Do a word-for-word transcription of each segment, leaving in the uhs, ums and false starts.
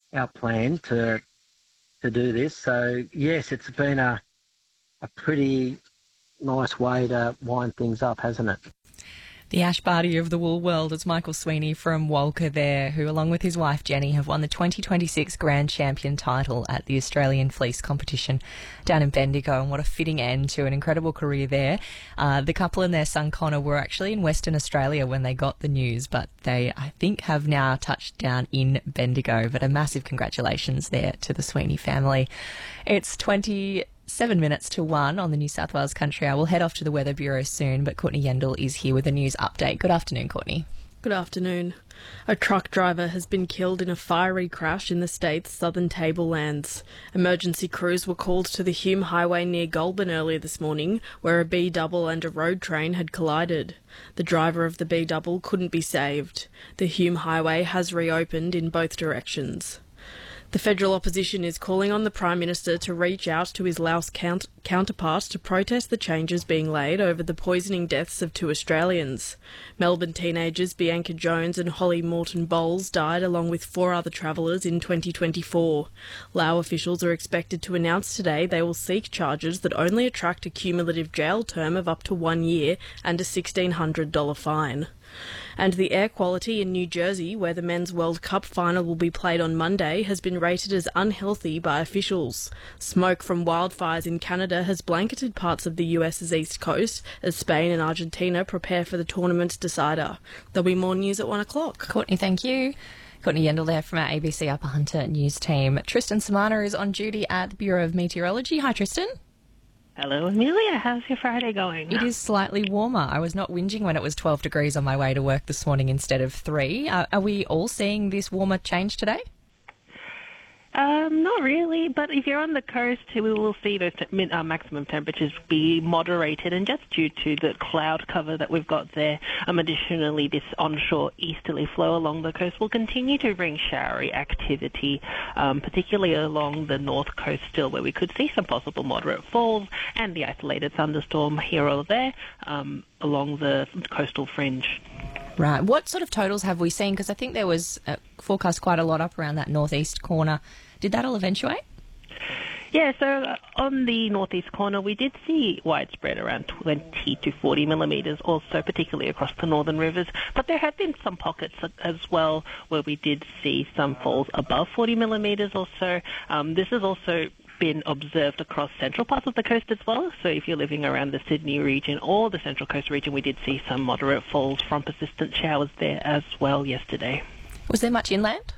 our plan to to do this. So yes, it's been a a pretty nice way to wind things up, hasn't it? The Ash Barty of the wool world is Michael Sweeney from Walker there, who along with his wife Jenny have won the twenty twenty-six Grand Champion title at the Australian Fleece Competition down in Bendigo, and what a fitting end to an incredible career there. Uh, the couple and their son Connor were actually in Western Australia when they got the news, but they, I think, have now touched down in Bendigo. But a massive congratulations there to the Sweeney family. It's twenty... Seven minutes to one on the New South Wales Country Hour. We'll head off to the Weather Bureau soon, but Courtney Yendall is here with a news update. Good afternoon, Courtney. Good afternoon. A truck driver has been killed in a fiery crash in the state's southern tablelands. Emergency crews were called to the Hume Highway near Goulburn earlier this morning, where a B-double and a road train had collided. The driver of the B-double couldn't be saved. The Hume Highway has reopened in both directions. The federal opposition is calling on the Prime Minister to reach out to his Laos count- counterpart to protest the changes being laid over the poisoning deaths of two Australians. Melbourne teenagers Bianca Jones and Holly Morton Bowles died along with four other travellers in twenty twenty-four. Lao officials are expected to announce today they will seek charges that only attract a cumulative jail term of up to one year and a sixteen hundred dollars fine. And the air quality in New Jersey, where the Men's World Cup final will be played on Monday, has been rated as unhealthy by officials. Smoke from wildfires in Canada has blanketed parts of the US's east coast as Spain and Argentina prepare for the tournament's decider. There'll be more news at one o'clock. Courtney, thank you. Courtney Yendall there from our A B C Upper Hunter news team. Tristan Samana is on duty at the Bureau of Meteorology. Hi, Tristan. Hello, Amelia. How's your Friday going? It is slightly warmer. I was not whinging when it was twelve degrees on my way to work this morning instead of three. Uh, are we all seeing this warmer change today? Um, not really, but if you're on the coast, we will see those te- uh, maximum temperatures be moderated, and just due to the cloud cover that we've got there. Um, additionally, this onshore easterly flow along the coast will continue to bring showery activity, um, particularly along the north coast still, where we could see some possible moderate falls and the isolated thunderstorm here or there um, along the coastal fringe. Right. What sort of totals have we seen? Because I think there was uh, forecast quite a lot up around that northeast corner. Did that all eventuate? Yeah, so uh, on the northeast corner, we did see widespread around twenty to forty millimetres, also particularly across the northern rivers. But there have been some pockets as well where we did see some falls above forty millimetres or so. Um, this has also been observed across central parts of the coast as well. So if you're living around the Sydney region or the Central Coast region, we did see some moderate falls from persistent showers there as well yesterday. Was there much inland?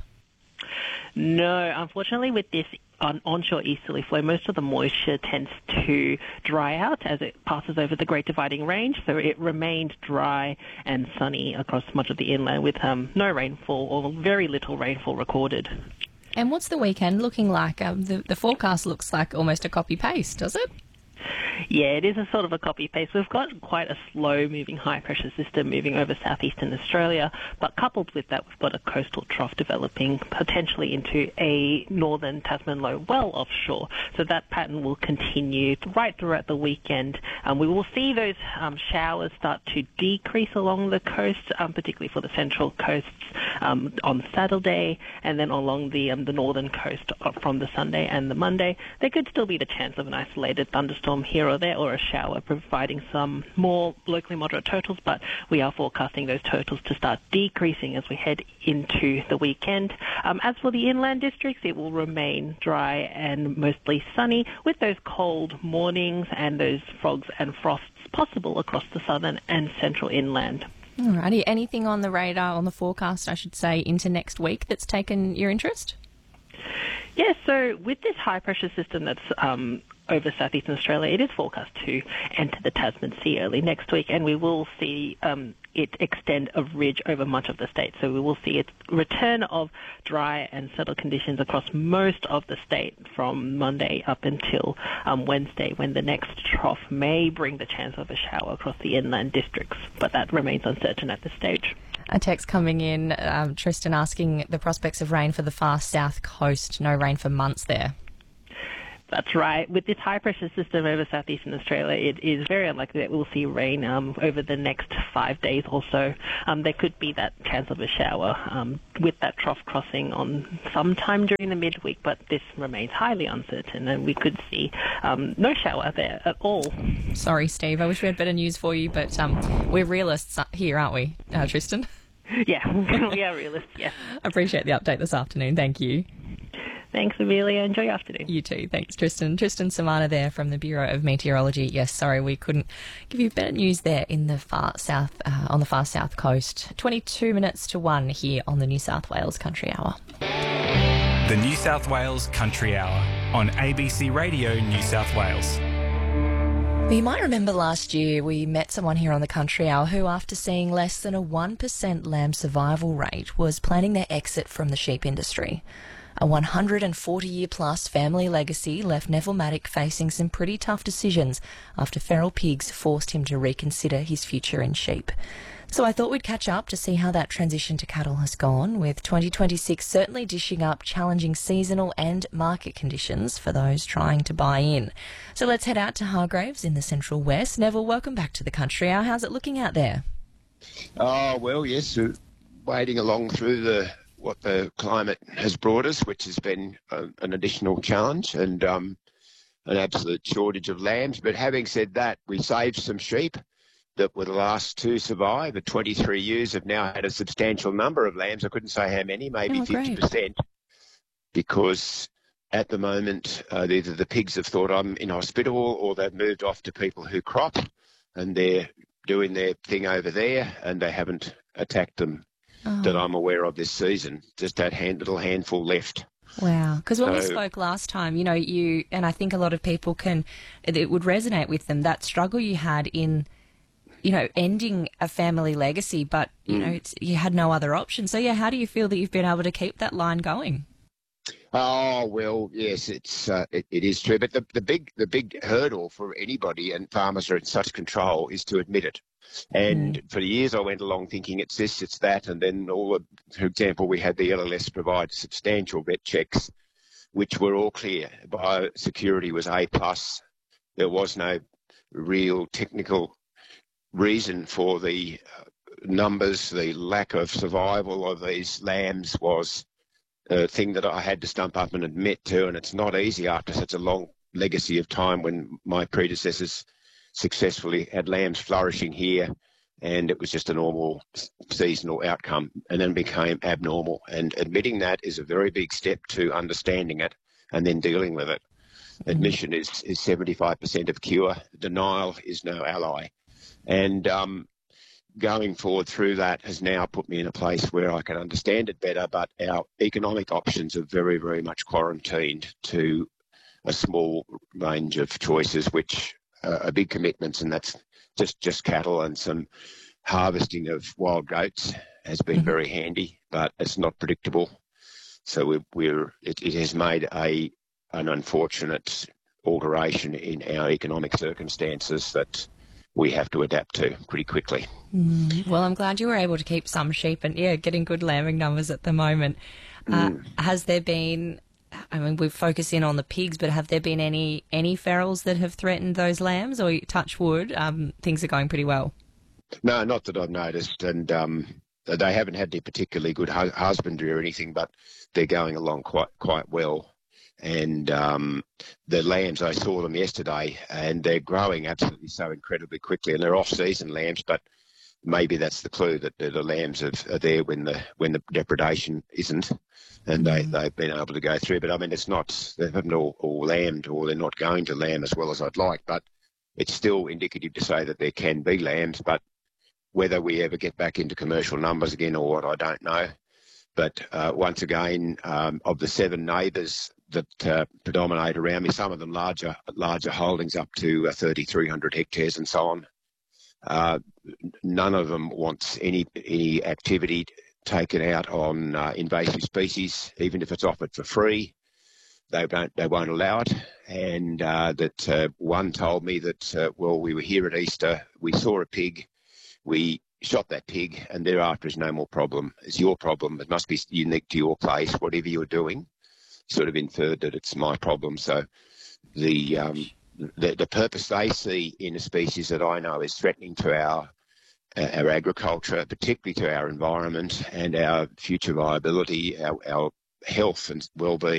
No, unfortunately with this on onshore easterly flow, most of the moisture tends to dry out as it passes over the Great Dividing Range, so it remained dry and sunny across much of the inland with um, no rainfall or very little rainfall recorded. And what's the weekend looking like? Um, the, the forecast looks like almost a copy-paste, does it? Yeah, it is a sort of a copy-paste. We've got quite a slow-moving high-pressure system moving over southeastern Australia, but coupled with that, we've got a coastal trough developing potentially into a northern Tasman low well offshore. So that pattern will continue right throughout the weekend. Um, we will see those um, showers start to decrease along the coast, um, particularly for the central coasts um, on Saturday, and then along the um, the northern coast from the Sunday and the Monday. There could still be the chance of an isolated thunderstorm here or there, or a shower, providing some more locally moderate totals, but we are forecasting those totals to start decreasing as we head into the weekend. Um, as for the inland districts, it will remain dry and mostly sunny, with those cold mornings and those fogs and frosts possible across the southern and central inland. Alrighty, anything on the radar, on the forecast, I should say, into next week that's taken your interest? Yeah, so with this high-pressure system that's um, over southeastern Australia, it is forecast to enter the Tasman Sea early next week, and we will see um, it extend a ridge over much of the state. So we will see its return of dry and settled conditions across most of the state from Monday up until um, Wednesday, when the next trough may bring the chance of a shower across the inland districts, but that remains uncertain at this stage. A text coming in, um, Tristan asking the prospects of rain for the far south coast. No rain for months there. That's right. With this high-pressure system over southeastern Australia, it is very unlikely that we'll see rain um, over the next five days or so. Um, there could be that chance of a shower um, with that trough crossing on sometime during the midweek, but this remains highly uncertain, and we could see um, no shower there at all. Sorry, Steve. I wish we had better news for you, but um, we're realists here, aren't we, uh, Tristan? Yeah, we are realists, yes. I appreciate the update this afternoon. Thank you. Thanks, Amelia. Enjoy your afternoon. You too. Thanks, Tristan. Tristan Samana there from the Bureau of Meteorology. Yes, sorry, we couldn't give you better news there in the far south, uh, on the far south coast. twenty-two minutes to one here on the New South Wales Country Hour. The New South Wales Country Hour on A B C Radio New South Wales. Well, you might remember last year we met someone here on the Country Hour who, after seeing less than a one percent lamb survival rate, was planning their exit from the sheep industry. A one hundred forty year plus family legacy left Neville Maddock facing some pretty tough decisions after feral pigs forced him to reconsider his future in sheep. So I thought we'd catch up to see how that transition to cattle has gone, with twenty twenty-six certainly dishing up challenging seasonal and market conditions for those trying to buy in. So let's head out to Hargraves in the Central West. Neville, welcome back to the Country Hour. How's it looking out there? Oh, well, yes, uh, wading along through the what the climate has brought us, which has been a, an additional challenge and um, an absolute shortage of lambs. But having said that, we saved some sheep that were the last to survive. At twenty-three years, have now had a substantial number of lambs. I couldn't say how many, maybe oh, fifty percent, because at the moment, uh, either the pigs have thought I'm inhospitable or they've moved off to people who crop and they're doing their thing over there and they haven't attacked them. Oh. That I'm aware of this season. Just that hand, little handful left. Wow. Because when so, we spoke last time, you know, you, and I think a lot of people can, it would resonate with them, that struggle you had in, you know, ending a family legacy, but, you mm. know, it's, you had no other option. So, yeah, how do you feel that you've been able to keep that line going? Oh, well, yes, it's uh, it, it is true. But the, the big the big hurdle for anybody, and farmers are in such control, is to admit it. And mm. for years I went along thinking it's this, it's that, and then all the, for example, we had the L L S provide substantial vet checks, which were all clear. Biosecurity was A plus. There was no real technical reason for the numbers. The lack of survival of these lambs was a thing that I had to stump up and admit to, and it's not easy after such a long legacy of time when my predecessors successfully had lambs flourishing here, and it was just a normal seasonal outcome and then became abnormal. And admitting that is a very big step to understanding it and then dealing with it. Mm-hmm. Admission is, is seventy-five percent of cure. Denial is no ally. And um, going forward through that has now put me in a place where I can understand it better, but our economic options are very, very much quarantined to a small range of choices, which are big commitments, and that's just, just cattle, and some harvesting of wild goats has been mm-hmm. very handy, but it's not predictable. So we're, we're it, it has made a an unfortunate alteration in our economic circumstances that we have to adapt to pretty quickly. Mm. Well, I'm glad you were able to keep some sheep and, yeah, getting good lambing numbers at the moment. Uh, mm. Has there been... I mean, we've focused in on the pigs, but have there been any any ferals that have threatened those lambs, or touch wood, um, things are going pretty well? No, not that I've noticed, and um, they haven't had any particularly good hu- husbandry or anything, but they're going along quite quite well. And um, the lambs, I saw them yesterday, and they're growing absolutely so incredibly quickly, and they're off-season lambs, but maybe that's the clue that the, the lambs are, are there when the when the depredation isn't. And they, they've been able to go through. But, I mean, it's not, they haven't all, all lambed, or they're not going to lamb as well as I'd like. But it's still indicative to say that there can be lambs. But whether we ever get back into commercial numbers again or what, I don't know. But uh, once again, um, of the seven neighbours that uh, predominate around me, some of them larger larger holdings up to uh, thirty-three hundred hectares and so on, uh, none of them wants any any activity taken out on uh, invasive species, even if it's offered for free. They won't, they won't allow it. And uh, that uh, one told me that, uh, well, we were here at Easter, we saw a pig, we shot that pig, and thereafter is no more problem. It's your problem. It must be unique to your place, whatever you're doing. Sort of inferred that it's my problem. So the, um, the the purpose they see in a species that I know is threatening to our our agriculture, particularly to our environment and our future viability, our, our health and well-being.